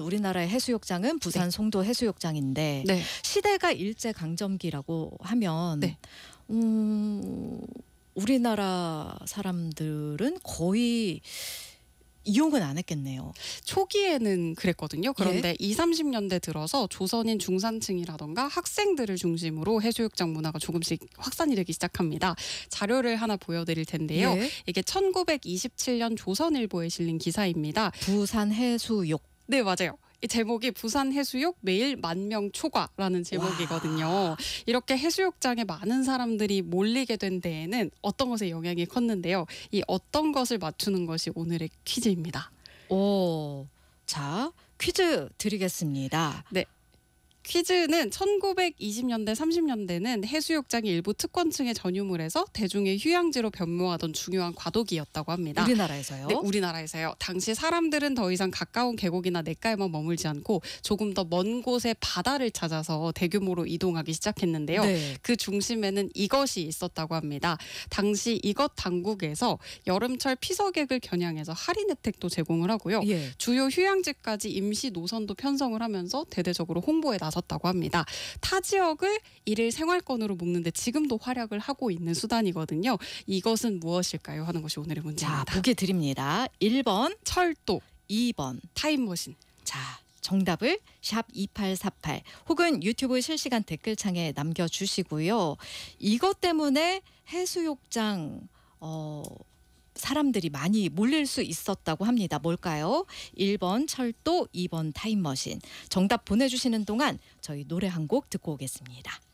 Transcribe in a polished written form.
우리나라의 해수욕장은 부산 네. 송도 해수욕장인데 네. 시대가 일제 강점기라고 하면 네. 우리나라 사람들은 거의 이용은 안 했겠네요. 초기에는 그랬거든요. 그런데 20, 30년대 들어서 조선인 중산층이라던가 학생들을 중심으로 해수욕장 문화가 조금씩 확산이 되기 시작합니다. 자료를 하나 보여드릴 텐데요. 예. 이게 1927년 조선일보에 실린 기사입니다. 부산 해수욕. 네, 맞아요. 이 제목이 부산 해수욕 매일 10,000명 초과라는 제목이거든요. 이렇게 해수욕장에 많은 사람들이 몰리게 된 데에는 어떤 것의 영향이 컸는데요. 이 어떤 것을 맞추는 것이 오늘의 퀴즈입니다. 오, 자, 퀴즈 드리겠습니다. 네. 퀴즈는 1920년대, 30년대는 해수욕장이 일부 특권층의 전유물에서 대중의 휴양지로 변모하던 중요한 과도기였다고 합니다. 우리나라에서요? 네, 우리나라에서요. 당시 사람들은 더 이상 가까운 계곡이나 냇가에만 머물지 않고 조금 더 먼 곳의 바다를 찾아서 대규모로 이동하기 시작했는데요. 네. 그 중심에는 이것이 있었다고 합니다. 당시 이것 당국에서 여름철 피서객을 겨냥해서 할인 혜택도 제공을 하고요. 예. 주요 휴양지까지 임시 노선도 편성을 하면서 대대적으로 홍보에 나섰다고 합니다. 타 지역을 일일 생활권으로 묶는데 지금도 활약을 하고 있는 수단이거든요. 이것은 무엇일까요? 하는 것이 오늘의 문제입니다. 자, 보기 드립니다. 1번, 철도, 2번. 타임머신. 자, 정답을 샵 2848 혹은 유튜브 실시간 댓글창에 남겨주시고요. 이것 때문에 해수욕장 사람들이 많이 몰릴 수 있었다고 합니다. 뭘까요? 1번 철도, 2번 타임머신. 정답 보내주시는 동안 저희 노래 한 곡 듣고 오겠습니다.